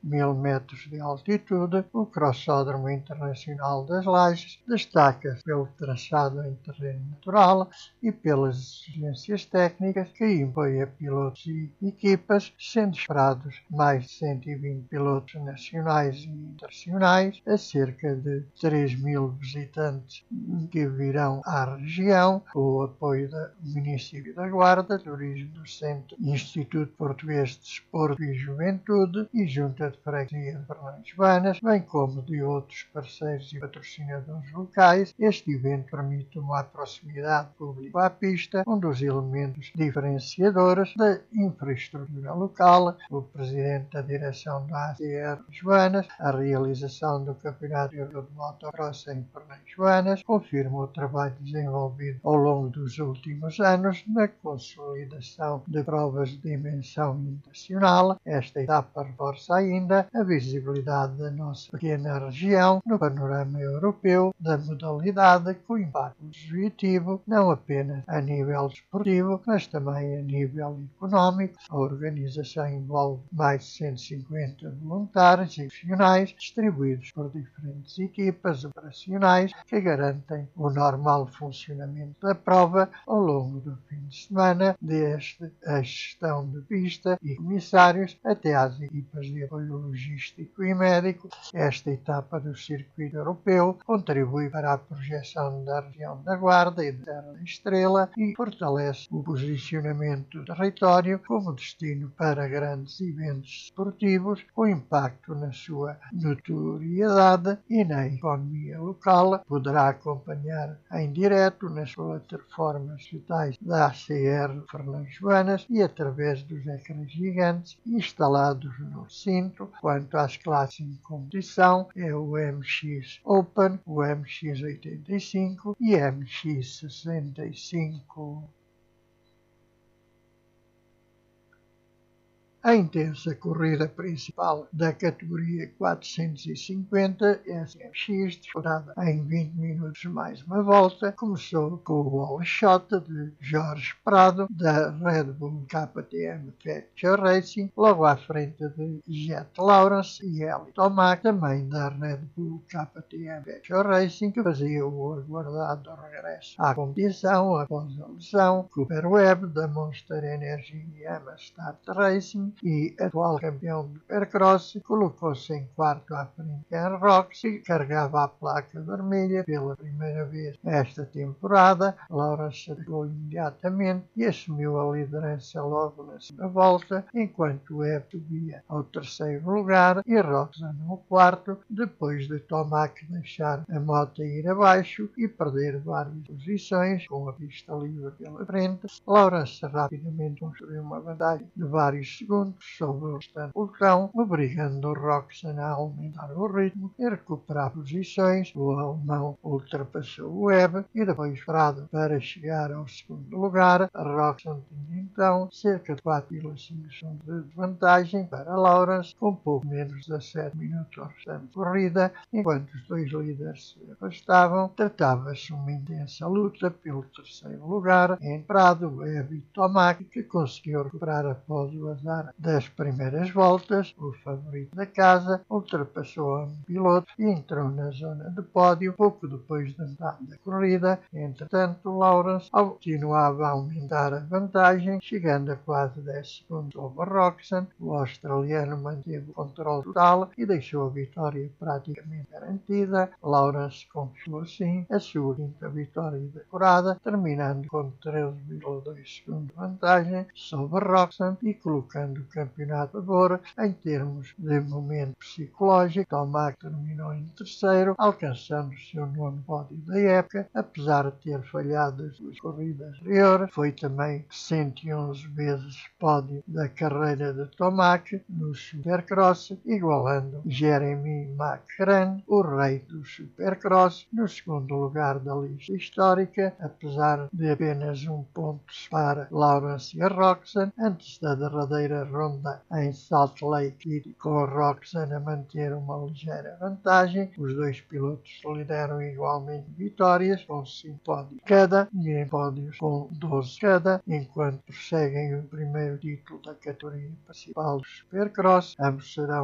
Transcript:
1000 metros de altitude, o Crossódromo Internacional das Lajes destaca-se pelo traçado em terreno natural e pelas exigências técnicas que impõe a pilotos e equipas, sendo esperados mais de 120 pilotos nacionais e internacionais, a cerca de 3.000 visitantes que virão à região, com o apoio do município da Guarda, Turismo do Centro, Instituto Português de Desporto e Juventude e Junta de Freguesia de Fernandes Vanas, bem como de outros parceiros e patrocinadores locais. Este evento permite uma proximidade pública à pista, um dos elementos diferenciadores da infraestrutura local. O presidente da direção da ACR Vanas, a realização do Campeonato Europeu de Motocross em Fernandes Vanas, confirma o trabalho desenvolvido ao longo dos últimos anos na consolidação de provas de dimensão internacional. Esta etapa reforça ainda a visibilidade da nossa pequena região no panorama europeu da modalidade, com impacto positivo não apenas a nível desportivo, mas também a nível económico. A organização envolve mais de 150 voluntários e profissionais distribuídos por diferentes equipas operacionais que garantem o normal funcionamento da prova ao longo do fim de semana, desde a gestão de pista e comissários até às equipas de apoio logístico e médico. Esta etapa do circuito europeu contribui para a projeção da região da Guarda e da Serra da Estrela e fortalece o posicionamento do território como destino para grandes eventos esportivos, com impacto na sua notoriedade e na economia local. Poderá acompanhar em direto nas plataformas digitais da ACR Fernandes Vanas e através dos ecrãs gigantes instalados no recinto. Quanto às classes em competição, é o MX Open, o MX85 e MX65. A intensa corrida principal da categoria 450 SMX, disputada em 20 minutos mais uma volta, começou com o wall shot de Jorge Prado, da Red Bull KTM Future Racing, logo à frente de Jet Lawrence e Eli Tomac, também da Red Bull KTM Future Racing, que fazia o aguardado regresso à competição após a lesão. Cooper Webb, da Monster Energy Yamaha Start Racing e atual campeão do Supercross, colocou-se em quarto à frente de Ken Rocks, que carregava a placa vermelha pela primeira vez esta temporada. Lawrence chegou imediatamente e assumiu a liderança logo na segunda volta, enquanto Webb subia ao terceiro lugar e Roczen ao quarto, depois de Tomac deixar a moto ir abaixo e perder várias posições com a pista livre pela frente. Lawrence rapidamente construiu uma vantagem de vários segundos sobre o restante pelotão, obrigando Roczen a aumentar o ritmo e recuperar posições. O alemão ultrapassou o Webb e depois Prado para chegar ao segundo lugar. Roczen tinha então cerca de 4,5 segundos de desvantagem para Lawrence, com pouco menos de 17 minutos ao restante de corrida. Enquanto os dois líderes se afastavam, tratava-se de uma intensa luta pelo terceiro lugar em Prado, Webb e Tomac, que conseguiu recuperar após o azar das primeiras voltas. O favorito da casa ultrapassou um piloto e entrou na zona de pódio pouco depois da metade da corrida. Entretanto, Lawrence continuava a aumentar a vantagem, chegando a quase 10 segundos sobre Roczen. O australiano manteve o controle total e deixou a vitória praticamente garantida. Lawrence conquistou assim a sua quinta vitória decorada, terminando com 13,2 segundos de vantagem sobre Roczen e colocando o campeonato a favor. Em termos de momento psicológico, Tomac terminou em terceiro, alcançando o seu nono pódio da época, apesar de ter falhado as duas corridas anteriores. Foi também 111 vezes pódio da carreira de Tomac no Supercross, igualando Jeremy McCran, o rei do Supercross, no segundo lugar da lista histórica, apesar de apenas um ponto para Lawrence e Roczen antes da derradeira ronda em Salt Lake City, com Roczen a manter uma ligeira vantagem. Os dois pilotos lideram igualmente vitórias, com 5 pódios cada, e em pódios com 12 cada, enquanto perseguem o primeiro título da categoria principal do Supercross. Ambos serão